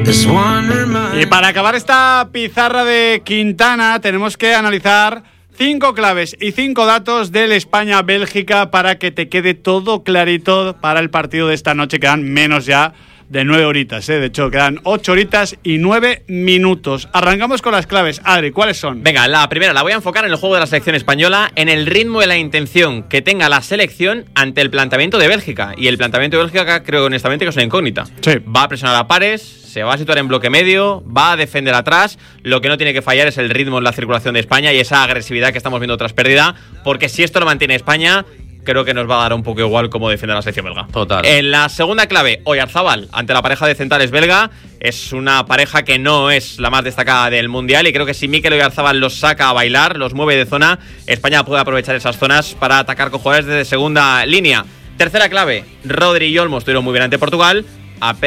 Y para acabar esta pizarra de Quintana tenemos que analizar 5 claves y 5 datos del España-Bélgica para que te quede todo clarito para el partido de esta noche. Quedan menos ya de 9 horitas, De hecho, quedan 8 horitas y 9 minutos. Arrancamos con las claves. Adri, ¿cuáles son? Venga, la primera la voy a enfocar en el juego de la selección española, en el ritmo y la intención que tenga la selección ante el planteamiento de Bélgica. Y el planteamiento de Bélgica creo honestamente que es una incógnita. Sí. Va a presionar a pares, se va a situar en bloque medio, va a defender atrás. Lo que no tiene que fallar es el ritmo en la circulación de España y esa agresividad que estamos viendo tras pérdida, porque si esto lo mantiene España, creo que nos va a dar un poco igual cómo defiende la selección belga. Total. En la segunda clave, Oyarzabal ante la pareja de centrales belga. Es una pareja que no es la más destacada del Mundial y creo que si Mikel Oyarzabal los saca a bailar, los mueve de zona, España puede aprovechar esas zonas para atacar con jugadores desde segunda línea. Tercera clave, Rodri y Olmo estuvieron muy bien ante Portugal.